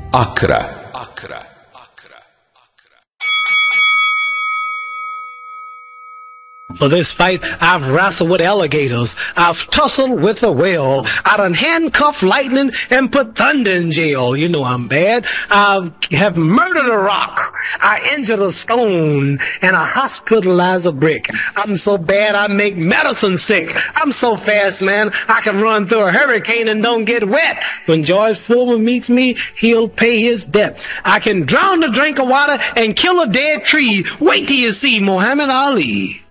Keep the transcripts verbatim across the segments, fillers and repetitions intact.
Accra. Accra. For this fight, I've wrestled with alligators. I've tussled with a whale. I done handcuffed lightning and put thunder in jail. You know I'm bad. I have murdered a rock. I injured a stone. And I hospitalized a brick. I'm so bad I make medicine sick. I'm so fast, man, I can run through a hurricane and don't get wet. When George Foreman meets me, he'll pay his debt. I can drown a drink of water and kill a dead tree. Wait till you see Muhammad Ali.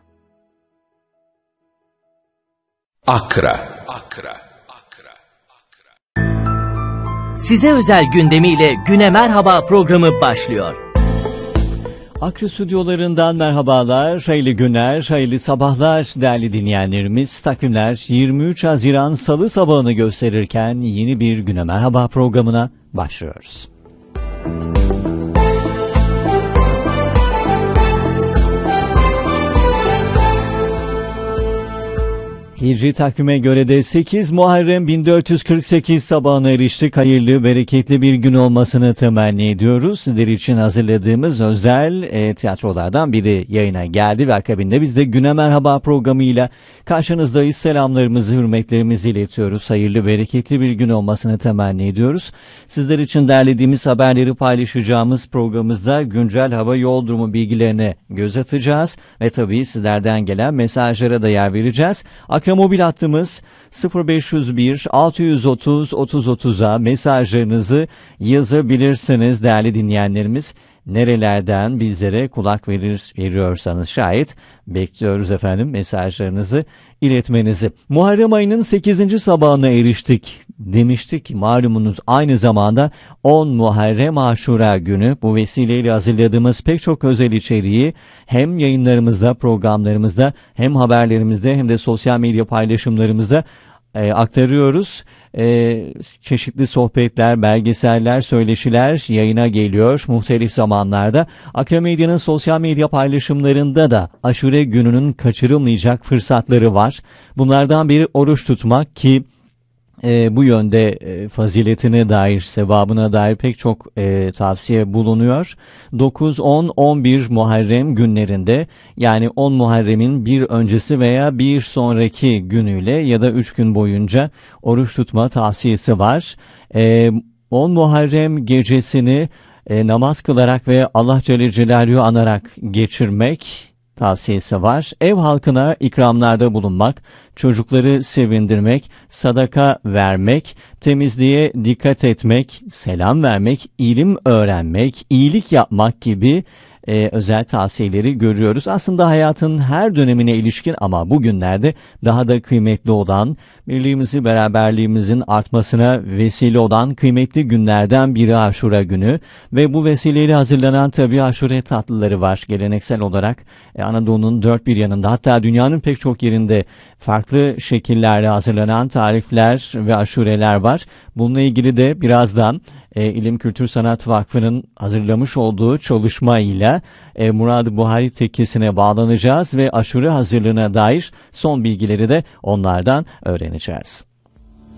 Accra. Accra. Size özel gündemiyle Güne Merhaba programı başlıyor. Accra stüdyolarından merhabalar, hayırlı günler, hayırlı sabahlar değerli dinleyenlerimiz. Takvimler yirmi üç Haziran Salı sabahını gösterirken yeni bir Güne Merhaba programına başlıyoruz. Hicri takvime göre de sekiz Muharrem bin dört yüz kırk sekiz sabahına eriştik. Hayırlı, bereketli bir gün olmasını temenni ediyoruz. Sizler için hazırladığımız özel e, tiyatrolardan biri yayına geldi ve akabinde biz de Güne Merhaba programıyla karşınızdayız. Selamlarımızı, hürmetlerimizi iletiyoruz. Hayırlı, bereketli bir gün olmasını temenni ediyoruz. Sizler için derlediğimiz haberleri paylaşacağımız programımızda güncel hava yol durumu bilgilerine göz atacağız ve tabii sizlerden gelen mesajlara da yer vereceğiz. Accra mobil hattımız sıfır beş yüz bir altı yüz otuz otuz otuza mesajlarınızı yazabilirsiniz değerli dinleyenlerimiz. Nerelerden bizlere kulak verir, veriyorsanız şayet bekliyoruz efendim mesajlarınızı iletmenizi. Muharrem ayının sekizinci sabahına eriştik demiştik. Malumunuz aynı zamanda on Muharrem Aşura günü. Bu vesileyle hazırladığımız pek çok özel içeriği hem yayınlarımızda, programlarımızda, hem haberlerimizde hem de sosyal medya paylaşımlarımızda e, aktarıyoruz. Ee, çeşitli sohbetler, belgeseller, söyleşiler yayına geliyor muhtelif zamanlarda. Accra Medya'nın sosyal medya paylaşımlarında da Aşure gününün kaçırılmayacak fırsatları var. Bunlardan biri oruç tutmak ki e, bu yönde e, faziletine dair, sevabına dair pek çok e, tavsiye bulunuyor. dokuz, on, on bir Muharrem günlerinde, yani on Muharrem'in bir öncesi veya bir sonraki günüyle ya da üç gün boyunca oruç tutma tavsiyesi var. E, on Muharrem gecesini e, namaz kılarak ve Allah Celle Celaluhu anarak geçirmek tavsiyesi var. Ev halkına ikramlarda bulunmak, çocukları sevindirmek, sadaka vermek, temizliğe dikkat etmek, selam vermek, ilim öğrenmek, iyilik yapmak gibi e, özel tavsiyeleri görüyoruz. Aslında hayatın her dönemine ilişkin ama bugünlerde daha da kıymetli olan, birliğimizi, beraberliğimizin artmasına vesile olan kıymetli günlerden biri Aşura günü ve bu vesileyle hazırlanan tabii aşure tatlıları var. Geleneksel olarak e, Anadolu'nun dört bir yanında, hatta dünyanın pek çok yerinde farklı şekillerle hazırlanan tarifler ve aşureler var. Bununla ilgili de birazdan e, İlim Kültür Sanat Vakfı'nın hazırlamış olduğu çalışmayla e, Murad-ı Buhari tekkesine bağlanacağız ve aşure hazırlığına dair son bilgileri de onlardan öğreneceğiz.